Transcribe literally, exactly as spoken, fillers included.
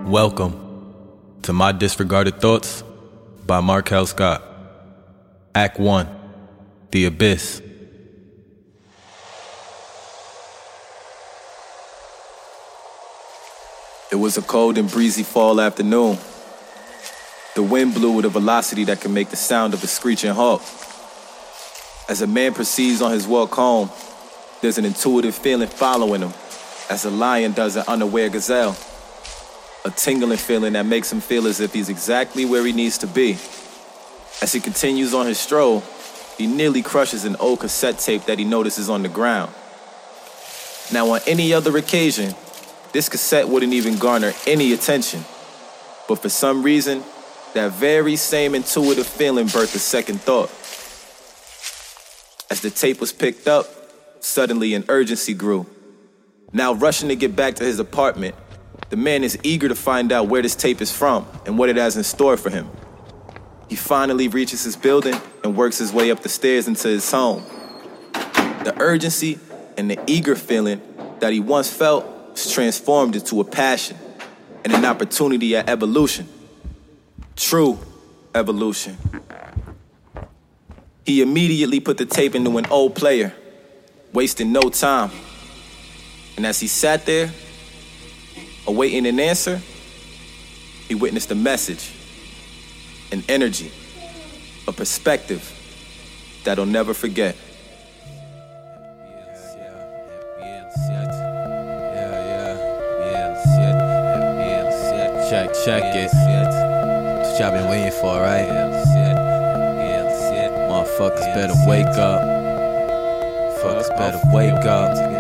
Welcome to My Disregarded Thoughts by Markel Scott. Act one, The Abyss. It was a cold and breezy fall afternoon. The wind blew with a velocity that could make the sound of a screeching hawk. As a man proceeds on his walk home, there's an intuitive feeling following him, as a lion does an unaware gazelle. A tingling feeling that makes him feel as if he's exactly where he needs to be. As he continues on his stroll, he nearly crushes an old cassette tape that he notices on the ground. Now, on any other occasion, this cassette wouldn't even garner any attention. But for some reason, that very same intuitive feeling birthed a second thought. As the tape was picked up, suddenly an urgency grew. Now rushing to get back to his apartment, the man is eager to find out where this tape is from and what it has in store for him. He finally reaches his building and works his way up the stairs into his home. The urgency and the eager feeling that he once felt was transformed into a passion and an opportunity at evolution. True evolution. He immediately put the tape into an old player, wasting no time. And as he sat there, awaiting an answer, he witnessed a message, an energy, a perspective that he'll never forget. Check, check it. That's what y'all been waiting for, right? Motherfuckers better wake up. Motherfuckers better wake up.